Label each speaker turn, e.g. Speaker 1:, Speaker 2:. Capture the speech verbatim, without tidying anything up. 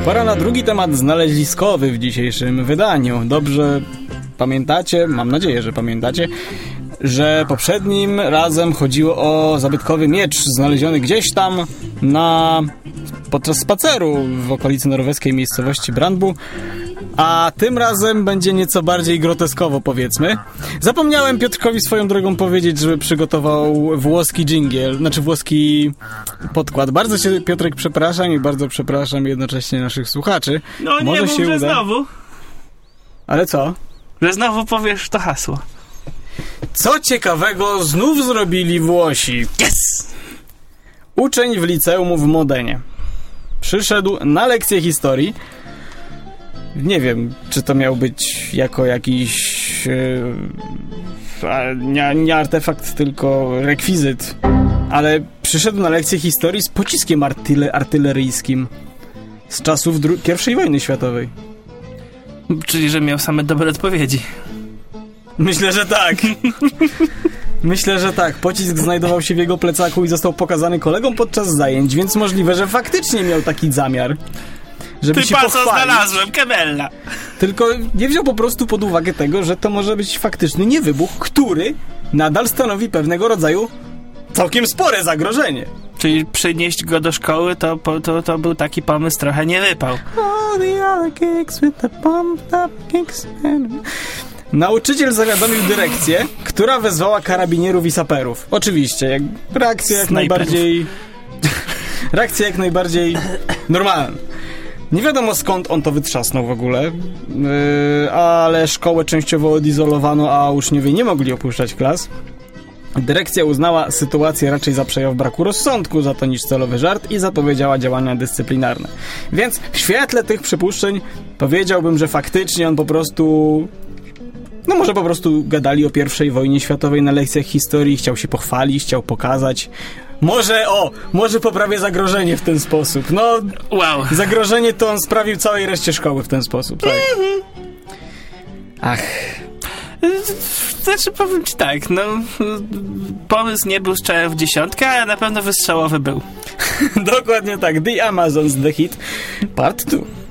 Speaker 1: Pora na drugi temat znaleziskowy w dzisiejszym wydaniu. Dobrze pamiętacie, mam nadzieję, że pamiętacie, że poprzednim razem chodziło o zabytkowy miecz znaleziony gdzieś tam na podczas spaceru w okolicy norweskiej miejscowości Brandbu. A tym razem będzie nieco bardziej groteskowo, powiedzmy. Zapomniałem Piotrkowi swoją drogą powiedzieć, żeby przygotował włoski dżingiel, znaczy włoski podkład. Bardzo się, Piotrek, przepraszam i bardzo przepraszam jednocześnie naszych słuchaczy.
Speaker 2: No nie
Speaker 1: Może
Speaker 2: mów,
Speaker 1: się
Speaker 2: że
Speaker 1: uda.
Speaker 2: znowu.
Speaker 1: Ale co?
Speaker 2: Że znowu powiesz to hasło.
Speaker 1: Co ciekawego znów zrobili Włosi?
Speaker 2: Yes!
Speaker 1: Uczeń w liceum w Modenie przyszedł na lekcję historii. Nie wiem, czy to miał być jako jakiś yy, nie, nie artefakt, tylko rekwizyt, ale przyszedł na lekcję historii z pociskiem artyle, artyleryjskim z czasów dru- pierwszej wojny światowej.
Speaker 2: Czyli, że miał same dobre odpowiedzi.
Speaker 1: Myślę, że tak. Myślę, że tak. Pocisk znajdował się w jego plecaku i został pokazany kolegom podczas zajęć, więc możliwe, że faktycznie miał taki zamiar. Żeby
Speaker 2: Ty
Speaker 1: się
Speaker 2: pa, co
Speaker 1: pochwalić.
Speaker 2: znalazłem, Kemella.
Speaker 1: Tylko nie wziął po prostu pod uwagę tego, że to może być faktyczny niewybuch, który nadal stanowi pewnego rodzaju całkiem spore zagrożenie.
Speaker 2: Czyli przynieść go do szkoły, to, to, to był taki pomysł trochę nie wypał.
Speaker 1: All the other kicks with the pumped up kicks and... Nauczyciel zawiadomił dyrekcję, która wezwała karabinierów i saperów. Oczywiście, jak reakcja jak
Speaker 2: Snajperów.
Speaker 1: najbardziej... reakcja jak najbardziej normalna. Nie wiadomo skąd on to wytrzasnął w ogóle, yy, ale szkołę częściowo odizolowano, a uczniowie nie mogli opuszczać klas. Dyrekcja uznała sytuację raczej za przejaw braku rozsądku za to niż celowy żart i zapowiedziała działania dyscyplinarne. Więc w świetle tych przypuszczeń powiedziałbym, że faktycznie on po prostu... No może po prostu gadali o pierwszej wojnie światowej na lekcjach historii, chciał się pochwalić, chciał pokazać. Może, o, może poprawię zagrożenie w ten sposób. No,
Speaker 2: Wow.
Speaker 1: zagrożenie to on sprawił całej reszcie szkoły w ten sposób, tak. Ach.
Speaker 2: Znaczy, powiem ci tak, no pomysł nie był strzałem w dziesiątkę, ale na pewno wystrzałowy był.
Speaker 1: Dokładnie tak. The Amazons, The Hit, Part two.